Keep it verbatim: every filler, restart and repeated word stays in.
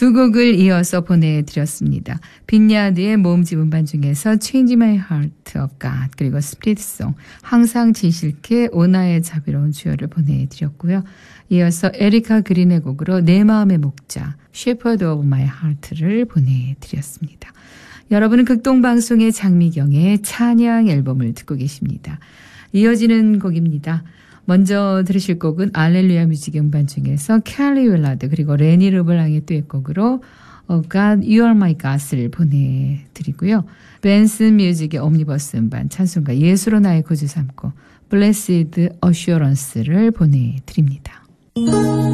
두 곡을 이어서 보내드렸습니다. 빈야드의 모음집 음반 중에서 Change My Heart of God 그리고 스플릿송 항상 진실케 오나의 자비로운 주여를 보내드렸고요. 이어서 에리카 그린의 곡으로 내 마음의 목자 Shepherd of My Heart를 보내드렸습니다. 여러분은 극동방송의 장미경의 찬양 앨범을 듣고 계십니다. 이어지는 곡입니다. 먼저 들으실 곡은 알렐루야 뮤직 음반 중에서 캘리 윌라드 그리고 레니 르블랑의 듀엣곡으로 oh God, You Are My God을 보내드리고요. 벤슨 뮤직의 옴니버스 음반 찬송가 예수로 나의 구주 삼고 Blessed Assurance를 보내드립니다.